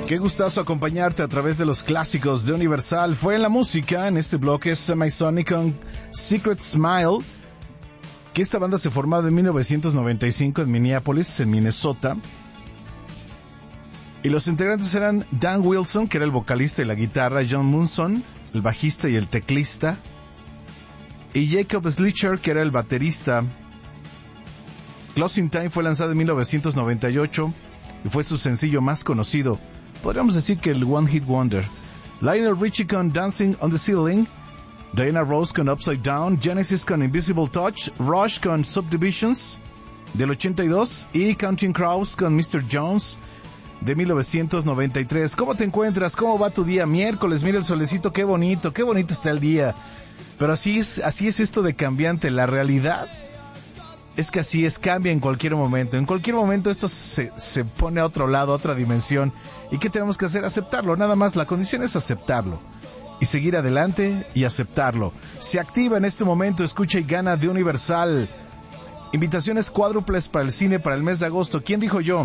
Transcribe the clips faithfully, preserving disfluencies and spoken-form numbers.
Qué gustazo acompañarte a través de los clásicos de Universal. Fue en la música, en este bloque, Semisonic con Secret Smile, que esta banda se formó en mil novecientos noventa y cinco en Minneapolis, en Minnesota. Y los integrantes eran Dan Wilson, que era el vocalista y la guitarra, John Munson, el bajista y el teclista, y Jacob Schlichter, que era el baterista. Closing Time fue lanzado en mil novecientos noventa y ocho y fue su sencillo más conocido. Podríamos decir que el One Hit Wonder. Lionel Richie con Dancing on the Ceiling, Diana Ross con Upside Down, Genesis con Invisible Touch, Rush con Subdivisions del ochenta y dos y Counting Crows con mister Jones de mil novecientos noventa y tres. ¿Cómo te encuentras? ¿Cómo va tu día? Miércoles, mira el solecito, qué bonito, qué bonito está el día. Pero así es, así es esto de cambiante. La realidad es que así es, cambia en cualquier momento. En cualquier momento esto se, se pone a otro lado, a otra dimensión. ¿Y qué tenemos que hacer? Aceptarlo, nada más. La condición es aceptarlo. Y seguir adelante y aceptarlo. Se activa en este momento, escucha y gana de Universal. Invitaciones cuádruples para el cine para el mes de agosto. ¿Quién dijo yo?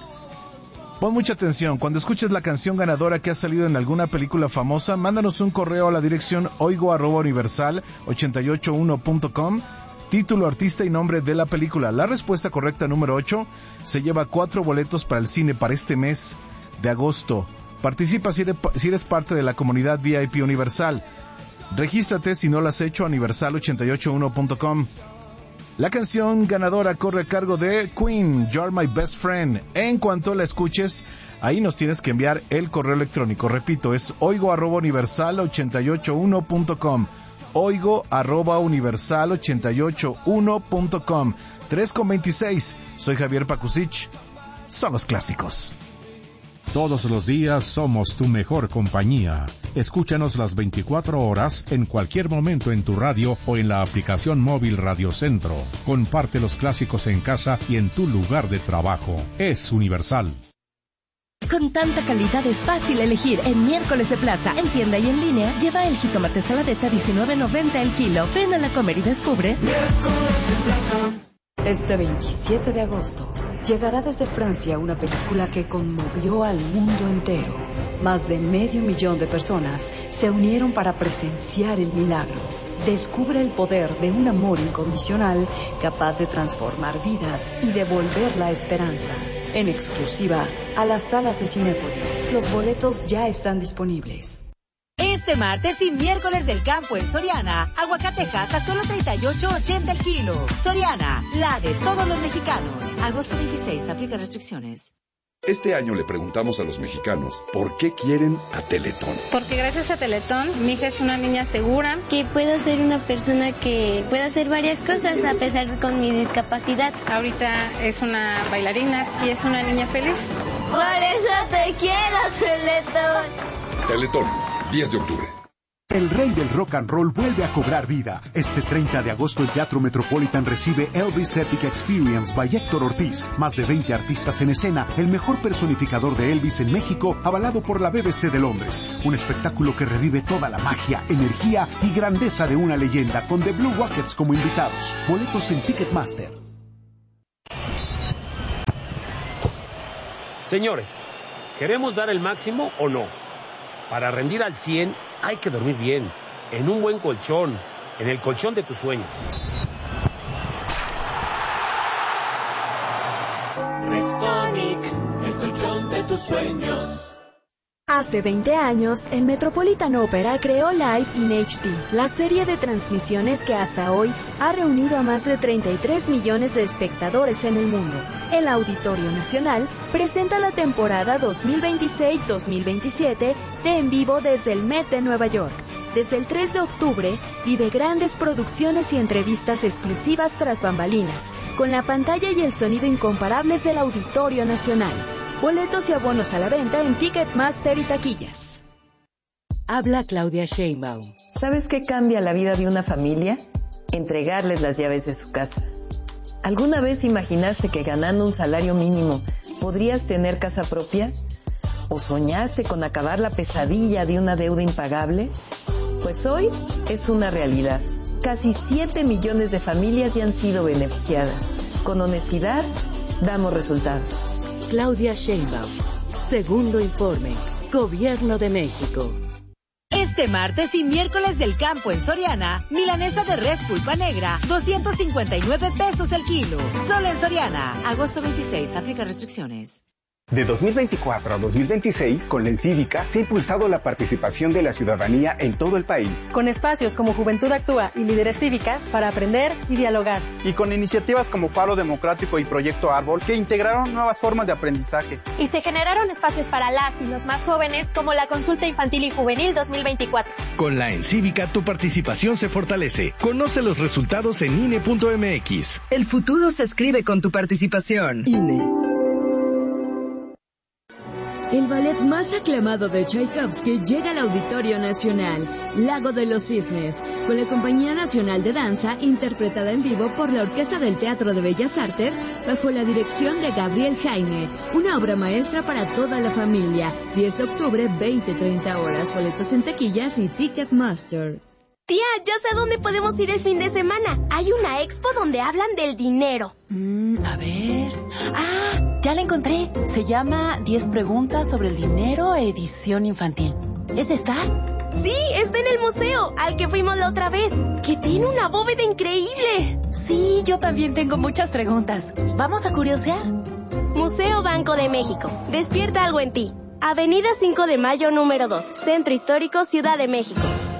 Pon mucha atención. Cuando escuches la canción ganadora que ha salido en alguna película famosa, mándanos un correo a la dirección oigo arroba universal ochenta y ocho uno punto com. Título, artista y nombre de la película. La respuesta correcta, número ocho, se lleva cuatro boletos para el cine para este mes de agosto. Participa si eres, si eres parte de la comunidad V I P Universal. Regístrate si no lo has hecho a universal ochenta y ocho uno punto com. La canción ganadora corre a cargo de Queen, You're My Best Friend. En cuanto la escuches, ahí nos tienes que enviar el correo electrónico. Repito, es oigo arroba universal ochenta y ocho uno punto com. oigo arroba universal ochenta y ocho uno punto com. tres con veintiséis. Soy Javier Pakusich. Son los clásicos. Todos los días somos tu mejor compañía. Escúchanos las veinticuatro horas en cualquier momento en tu radio o en la aplicación móvil Radio Centro. Comparte los clásicos en casa y en tu lugar de trabajo. Es Universal. Con tanta calidad es fácil elegir. En Miércoles de Plaza, en tienda y en línea, lleva el jitomate saladeta diecinueve noventa el kilo. Ven a la comer y descubre Miércoles de Plaza. Este veintisiete de agosto llegará desde Francia una película que conmovió al mundo entero. Más de medio millón de personas se unieron para presenciar el milagro. Descubre el poder de un amor incondicional capaz de transformar vidas y devolver la esperanza. En exclusiva a las salas de Cinépolis. Los boletos ya están disponibles. Este martes y miércoles del campo en Soriana, aguacatejas a solo treinta y ocho ochenta el kilo. Soriana, la de todos los mexicanos. Agosto veintiséis, aplica restricciones. Este año le preguntamos a los mexicanos por qué quieren a Teletón. Porque gracias a Teletón, mi hija es una niña segura. Que puedo ser una persona que pueda hacer varias cosas a pesar de con mi discapacidad. Ahorita es una bailarina y es una niña feliz. Por eso te quiero, Teletón. Teletón, diez de octubre. El rey del rock and roll vuelve a cobrar vida. Este treinta de agosto el Teatro Metropolitan recibe Elvis Epic Experience by Héctor Ortiz. Más de veinte artistas en escena, el mejor personificador de Elvis en México, avalado por la B B C de Londres. Un espectáculo que revive toda la magia, energía y grandeza de una leyenda, con The Blue Rockets como invitados. Boletos en Ticketmaster. Señores, ¿queremos dar el máximo o no? Para rendir al cien hay que dormir bien, en un buen colchón, en el colchón de tus sueños. Restonic, el colchón de tus sueños. Hace veinte años, el Metropolitan Opera creó Live in H D, la serie de transmisiones que hasta hoy ha reunido a más de treinta y tres millones de espectadores en el mundo. El Auditorio Nacional presenta la temporada dos mil veintiséis dos mil veintisiete de En Vivo desde el Met de Nueva York. Desde el tres de octubre, vive grandes producciones y entrevistas exclusivas tras bambalinas, con la pantalla y el sonido incomparables del Auditorio Nacional. Boletos y abonos a la venta en Ticketmaster y taquillas. Habla Claudia Sheinbaum. ¿Sabes qué cambia la vida de una familia? Entregarles las llaves de su casa. ¿Alguna vez imaginaste que ganando un salario mínimo podrías tener casa propia? ¿O soñaste con acabar la pesadilla de una deuda impagable? Pues hoy es una realidad. Casi siete millones de familias ya han sido beneficiadas. Con honestidad, damos resultados. Claudia Sheinbaum. Segundo informe. Gobierno de México. Este martes y miércoles del campo en Soriana, milanesa de res pulpa negra, doscientos cincuenta y nueve pesos el kilo. Solo en Soriana. Agosto veintiséis, aplica restricciones. De dos mil veinticuatro a dos mil veintiséis, con la Encívica se ha impulsado la participación de la ciudadanía en todo el país. Con espacios como Juventud Actúa y Líderes Cívicas para aprender y dialogar. Y con iniciativas como Faro Democrático y Proyecto Árbol que integraron nuevas formas de aprendizaje. Y se generaron espacios para las y los más jóvenes como la Consulta Infantil y Juvenil dos mil veinticuatro. Con la Encívica tu participación se fortalece. Conoce los resultados en I N E punto M X. El futuro se escribe con tu participación. I N E. El ballet más aclamado de Tchaikovsky llega al Auditorio Nacional, Lago de los Cisnes, con la Compañía Nacional de Danza, interpretada en vivo por la Orquesta del Teatro de Bellas Artes, bajo la dirección de Gabriel Jaime. Una obra maestra para toda la familia. diez de octubre, veinte a treinta horas. Boletos en taquillas y Ticketmaster. Tía, ya sé dónde podemos ir el fin de semana. Hay una expo donde hablan del dinero. Mm, a ver... ¡Ah! Ya la encontré. Se llama diez preguntas sobre el dinero, edición infantil. ¿Es esta? Sí, está en el museo, al que fuimos la otra vez, que tiene una bóveda increíble. Sí, yo también tengo muchas preguntas. ¿Vamos a curiosear? Museo Banco de México. Despierta algo en ti. Avenida cinco de Mayo, número dos. Centro Histórico, Ciudad de México.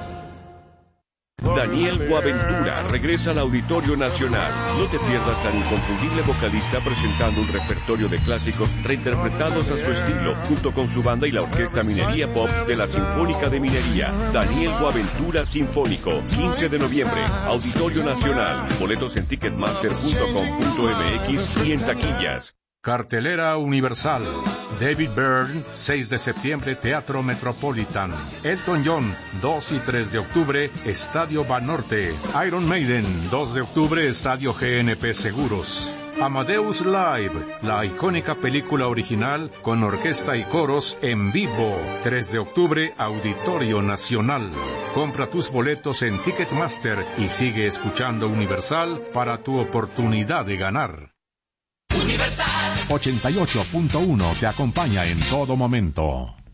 Daniel Boaventura regresa al Auditorio Nacional. No te pierdas al inconfundible vocalista presentando un repertorio de clásicos reinterpretados a su estilo, junto con su banda y la Orquesta Minería Pops de la Sinfónica de Minería. Daniel Boaventura Sinfónico, quince de noviembre, Auditorio Nacional. Boletos en ticketmaster punto com punto m x y en taquillas. Cartelera Universal. David Byrne, seis de septiembre, Teatro Metropolitan. Elton John, dos y tres de octubre, Estadio Banorte. Iron Maiden, dos de octubre, Estadio G N P Seguros. Amadeus Live, la icónica película original con orquesta y coros en vivo. tres de octubre, Auditorio Nacional. Compra tus boletos en Ticketmaster y sigue escuchando Universal para tu oportunidad de ganar. Universal ochenta y ocho punto uno te acompaña en todo momento.